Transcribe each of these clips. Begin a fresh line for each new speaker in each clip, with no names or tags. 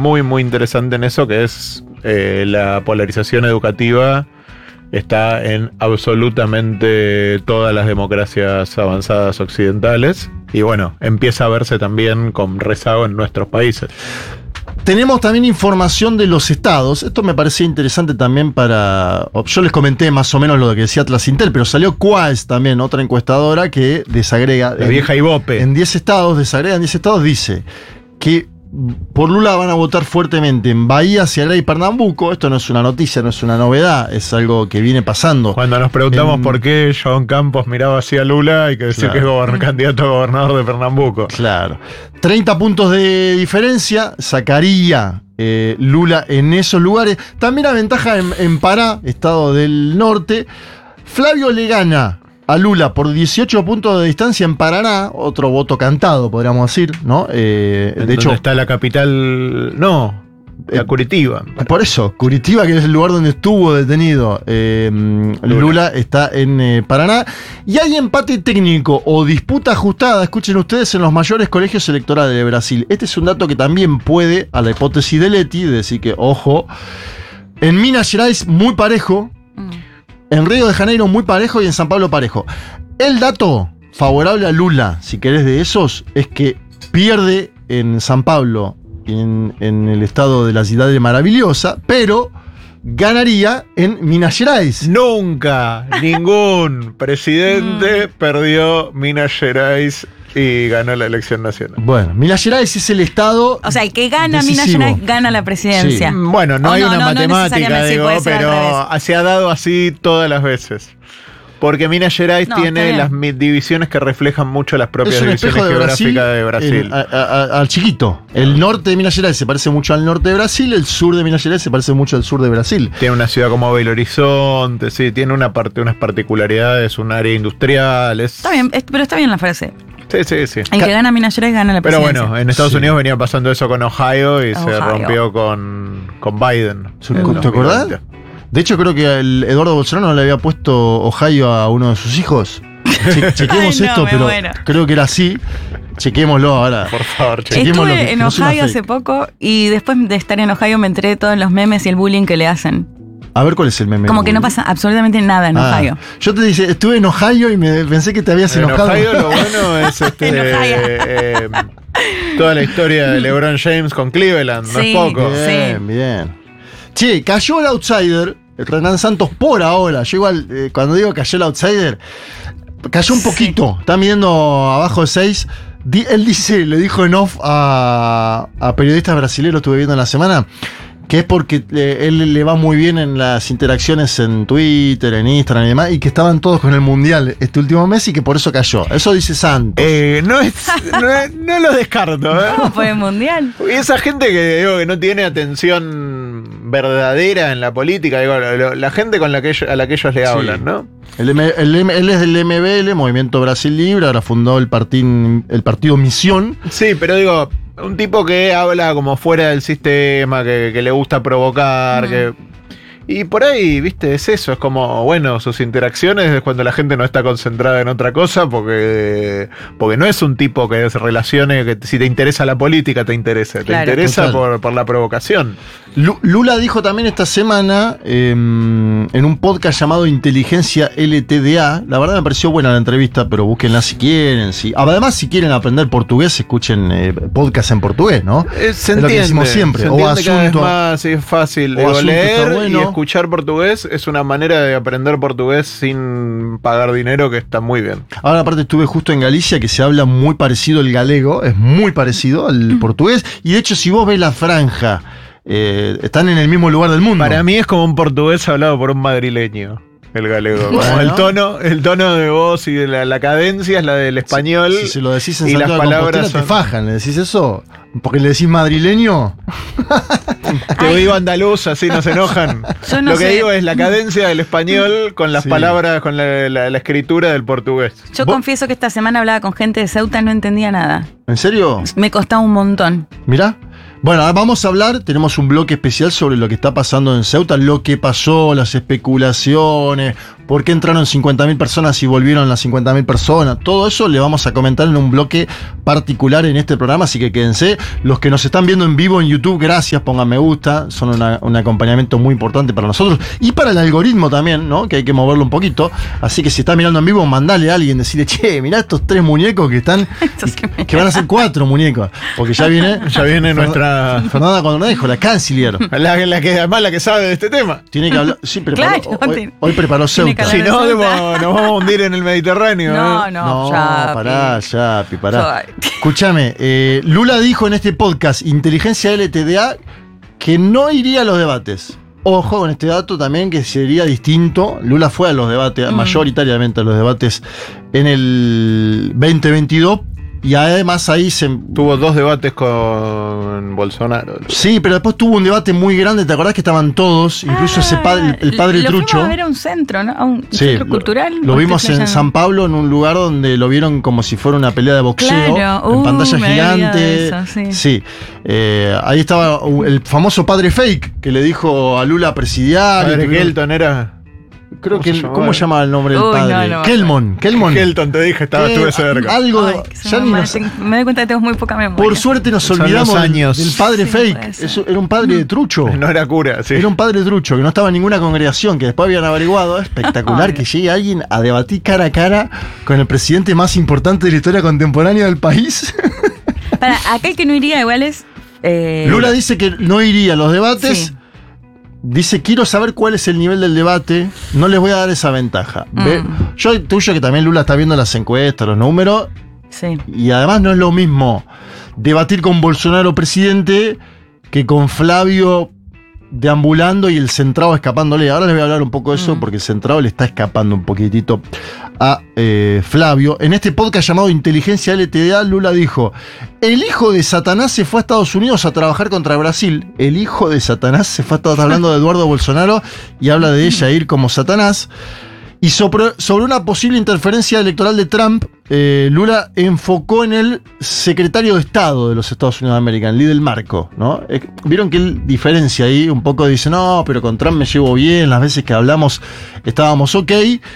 muy, muy interesante en eso, que es la polarización educativa está en absolutamente todas las democracias avanzadas occidentales. Y bueno, empieza a verse también con rezago en nuestros países.
Tenemos también información de los estados. Esto me parecía interesante también para... Yo les comenté más o menos lo que decía Atlas Intel, pero salió Quaes también, otra encuestadora que desagrega...
La vieja Ibope.
En 10 estados, desagrega en 10 estados, dice que por Lula van a votar fuertemente en Bahía, Ceará y Pernambuco. Esto no es una noticia, no es una novedad, es algo que viene pasando.
Cuando nos preguntamos por qué John Campos miraba hacia Lula, hay que decir que es candidato a gobernador de Pernambuco.
Claro. 30 puntos de diferencia sacaría Lula en esos lugares. También aventaja en Pará, estado del norte. Flavio le gana a Lula por 18 puntos de distancia en Paraná, otro voto cantado, podríamos decir, ¿no? De hecho,
está la capital, la Curitiba.
Por eso, Curitiba, que es el lugar donde estuvo detenido Lula, está en Paraná. Y hay empate técnico o disputa ajustada, escuchen ustedes, en los mayores colegios electorales de Brasil. Este es un dato que también puede, a la hipótesis de Leti, decir que, ojo, en Minas Gerais muy parejo, en Río de Janeiro muy parejo y en San Pablo parejo. El dato favorable a Lula, si querés de esos, es que pierde en San Pablo, en el estado de la ciudad de Maravillosa, pero ganaría en Minas Gerais.
Nunca ningún presidente perdió Minas Gerais y ganó la elección nacional.
Bueno, Minas Gerais es el estado.
O sea, el que gana
decisivo.
Minas Gerais gana la presidencia.
Sí. Bueno, no hay una matemática, digo,
sí,
pero se ha dado así todas las veces. Porque Minas Gerais tiene las divisiones que reflejan mucho las propias divisiones geográficas de Brasil.
Al chiquito. El norte de Minas Gerais se parece mucho al norte de Brasil, el sur de Minas Gerais se parece mucho al sur de Brasil.
Tiene una ciudad como Belo Horizonte, sí, tiene unas particularidades, un área industrial.
Está bien, pero está bien la frase.
Sí.
El que gana Minas Gerais gana la presidencia.
Pero bueno, en Estados Unidos venía pasando eso con Ohio y se rompió con Biden.
¿Te acordás? De hecho, creo que Eduardo Bolsonaro le había puesto Ohio a uno de sus hijos. Chequemos esto, pero creo que era así. Chequémoslo ahora.
Por favor,
chequémoslo. Estuve en Ohio hace poco y después de estar en Ohio me enteré de todos los memes y el bullying que le hacen.
A ver cuál es el meme.
Como que no pasa absolutamente nada en Ohio.
Yo te dije, estuve en Ohio y pensé que te habías enojado.
En Ohio lo bueno es toda la historia de LeBron James con Cleveland, no es poco.
Bien. Che, cayó el outsider, el Renan Santos por ahora. Yo igual, cuando digo cayó el outsider, cayó un poquito. Está midiendo abajo de 6. Él dice, le dijo en off a periodistas brasileños, estuve viendo en la semana, que es porque él le va muy bien en las interacciones en Twitter, en Instagram y demás, y que estaban todos con el Mundial este último mes y que por eso cayó. Eso dice Santos.
No lo descarto.
¿Cómo fue el Mundial?
Y esa gente que no tiene atención verdadera en la política, la gente a la que ellos le hablan, ¿no?
Él es del MBL, Movimiento Brasil Libre, ahora fundó el partido Misión.
Sí, pero un tipo que habla como fuera del sistema, que le gusta provocar, y por ahí, viste, es eso, es como, sus interacciones es cuando la gente no está concentrada en otra cosa, porque no es un tipo que se relacione, que si te interesa la política, te interesa por la provocación.
Lula dijo también esta semana, en un podcast llamado Inteligencia LTDA, la verdad me pareció buena la entrevista, pero búsquenla si quieren. Además, si quieren aprender portugués, escuchen podcast en portugués, ¿no?
Se entiende,
lo que decimos siempre.
Se entiende cada vez más, es fácil. Leer y escuchar portugués es una manera de aprender portugués sin pagar dinero, que está muy bien.
Ahora, aparte, estuve justo en Galicia, que se habla muy parecido el galego, es muy parecido al portugués, y de hecho, si vos ves la franja, están en el mismo lugar del mundo.
Para mí es como un portugués hablado por un madrileño. El galego. Como el tono de voz y de la cadencia es la del español.
Si lo decís en
y
Santiago
las palabras
te fajan. ¿Le decís eso? Porque le decís madrileño.
Te digo andaluz, así no se enojan. Lo que digo es la cadencia del español con las palabras, con la escritura del portugués.
Yo confieso que esta semana hablaba con gente de Ceuta y no entendía nada.
¿En serio?
Me costaba un montón.
Mirá. Bueno, ahora vamos a hablar, tenemos un bloque especial sobre lo que está pasando en Ceuta, lo que pasó, las especulaciones, por qué entraron 50.000 personas y volvieron las 50.000 personas. Todo eso le vamos a comentar en un bloque particular en este programa, así que quédense. Los que nos están viendo en vivo en YouTube, gracias, pongan me gusta, son un acompañamiento muy importante para nosotros y para el algoritmo también, ¿no? Que hay que moverlo un poquito. Así que si estás mirando en vivo, mandale a alguien, decirle, che, mirá estos 3 muñecos que están, que van a ser 4 muñecos, porque ya viene nuestra Fernanda Cornejo, la canciller.
La que sabe de este tema.
Tiene que hablar, sí, preparó,
Claro,
hoy preparó Ceuta.
Si no, nos vamos a hundir en el Mediterráneo.
No,
pará, Yapi, pará. Escúchame, Lula dijo en este podcast, Inteligencia LTDA, que no iría a los debates. Ojo con este dato también, que sería distinto. Lula fue a los debates, mayoritariamente a los debates en el 2022. Y además ahí
tuvo 2 debates con Bolsonaro.
Sí, pero después tuvo un debate muy grande. ¿Te acordás que estaban todos? Incluso el padre Trucho.
Lo fuimos a ver a un centro, ¿no? A un centro cultural.
Lo vimos en San Pablo, en un lugar donde lo vieron como si fuera una pelea de boxeo.
Claro.
En pantalla gigante.
Eso,
sí. Ahí estaba el famoso padre fake que le dijo a Lula presidiar.
Padre Kelton era...
Creo que, ¿cómo llamaba el nombre del padre?
No,
Kelton.
Kelton, te dije, estuve cerca.
Algo de.
Me doy cuenta que tengo muy poca memoria.
Por suerte nos olvidamos del padre fake. Eso era un padre de trucho.
No era cura, sí.
Era un padre trucho, que no estaba en ninguna congregación, que después habían averiguado. Espectacular que llegue alguien a debatir cara a cara con el presidente más importante de la historia contemporánea del país.
Para aquel que no iría, igual es.
Lula dice que no iría a los debates.
Sí.
Dice, quiero saber cuál es el nivel del debate, no les voy a dar esa ventaja. Yo tuyo que también Lula está viendo las encuestas, los números,
sí.
Y además no es lo mismo debatir con Bolsonaro presidente que con Flavio deambulando y el centrado escapándole. Ahora les voy a hablar un poco de eso porque el centrado le está escapando un poquitito a Flavio. En este podcast llamado Inteligencia LTDA, Lula dijo, el hijo de Satanás se fue a Estados Unidos a trabajar contra Brasil. El hijo de Satanás se fue a Estados Unidos, hablando de Eduardo Bolsonaro, y habla de Jair como Satanás. Y sobre una posible interferencia electoral de Trump, Lula enfocó en el secretario de Estado de los Estados Unidos de América, en Lidl Marco, ¿no? Vieron que él diferencia ahí, un poco dice, no, pero con Trump me llevo bien, las veces que hablamos estábamos ok.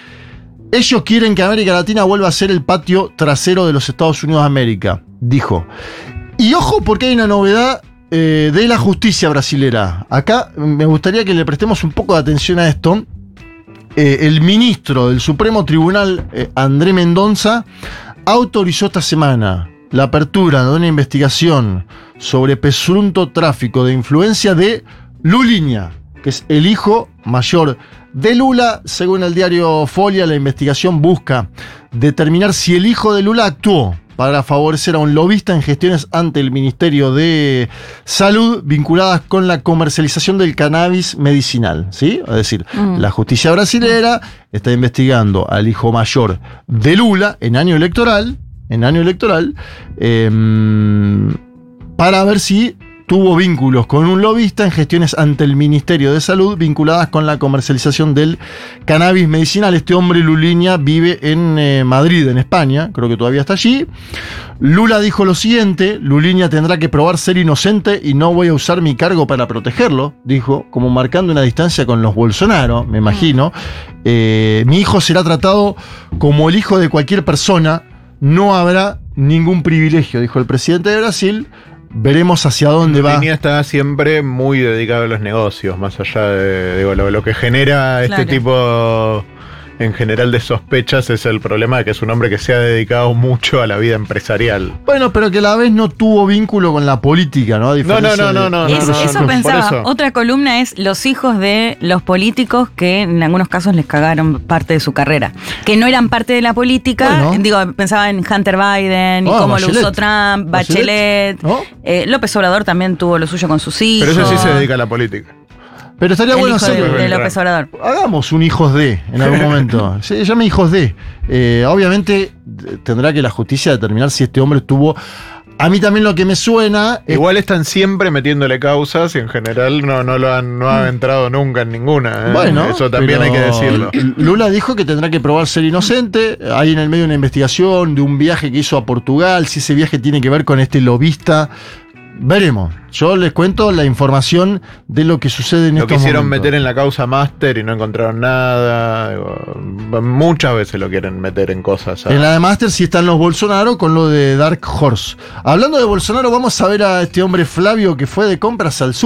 Ellos quieren que América Latina vuelva a ser el patio trasero de los Estados Unidos de América, dijo. Y ojo, porque hay una novedad de la justicia brasilera. Acá me gustaría que le prestemos un poco de atención a esto. El ministro del Supremo Tribunal, André Mendonça, autorizó esta semana la apertura de una investigación sobre presunto tráfico de influencia de Lulinha, que es el hijo mayor de Lula. Según el diario Folia, la investigación busca determinar si el hijo de Lula actuó para favorecer a un lobista en gestiones ante el Ministerio de Salud vinculadas con la comercialización del cannabis medicinal, ¿sí? Es decir, la justicia brasilera está investigando al hijo mayor de Lula en año electoral, para ver si tuvo vínculos con un lobista en gestiones ante el Ministerio de Salud vinculadas con la comercialización del cannabis medicinal. Este hombre, Lulinha, vive en Madrid, en España, creo que todavía está allí. Lula dijo lo siguiente, Lulinha tendrá que probar ser inocente y no voy a usar mi cargo para protegerlo, dijo, como marcando una distancia con los Bolsonaro, me imagino. Mi hijo será tratado como el hijo de cualquier persona, no habrá ningún privilegio, dijo el presidente de Brasil. Veremos hacia dónde va.
Lulinha está siempre muy dedicado a los negocios, más allá de lo que genera este tipo en general de sospechas es el problema de que es un hombre que se ha dedicado mucho a la vida empresarial.
Bueno, pero que a la vez no tuvo vínculo con la política, ¿no?
No.
Eso pensaba. Otra columna es los hijos de los políticos que en algunos casos les cagaron parte de su carrera. Que no eran parte de la política. Bueno. Pensaba en Hunter Biden y cómo
Bachelet.
lo usó Trump, Bachelet.
¿No?
López Obrador también tuvo lo suyo con sus hijos.
Pero eso sí se dedica a la política.
Pero estaría
el
bueno
hijo
hacer.
de López Obrador.
Hagamos un hijos de en algún momento. Se llame hijos de. Obviamente tendrá que la justicia determinar si este hombre tuvo. A mí también lo que me suena.
Igual están siempre metiéndole causas y en general no ha entrado nunca en ninguna.
Bueno,
eso también hay que decirlo.
Lula dijo que tendrá que probar ser inocente. Hay en el medio una investigación de un viaje que hizo a Portugal. Si ese viaje tiene que ver con este lobista Veremos. Yo les cuento la información de lo que sucede en estos momentos.
Lo quisieron meter en la causa Master y no encontraron nada. Muchas veces lo quieren meter en cosas.
En la de Master sí están los Bolsonaro con lo de Dark Horse. Hablando de Bolsonaro, vamos a ver a este hombre Flavio que fue de compras al sur.